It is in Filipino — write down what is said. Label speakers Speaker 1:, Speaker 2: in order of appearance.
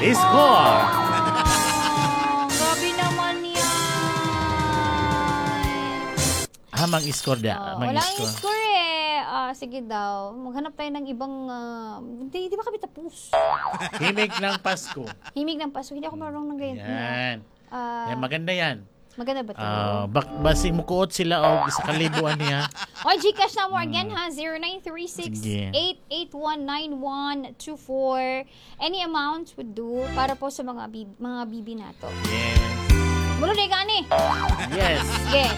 Speaker 1: Score!
Speaker 2: Grabe naman yan.
Speaker 1: Mag-score da.
Speaker 2: Walang score eh. Sige daw. Maghanap tayo ng ibang... Di ba kami tapos?
Speaker 1: Himig ng Pasko.
Speaker 2: Himig ng Pasko. Hindi ako marunong ng ganyan.
Speaker 1: Yan. Yan, maganda yan.
Speaker 2: Maganda ba ito?
Speaker 1: Basi mukuot sila o sa kalibuan niya.
Speaker 2: O, Gcash na mo again ha.
Speaker 1: Sige.
Speaker 2: 0936-881-9124. Any amount would do para po sa mga bibi nato.
Speaker 1: Yes.
Speaker 2: Mulo na gani.
Speaker 1: Yes.
Speaker 2: Sige.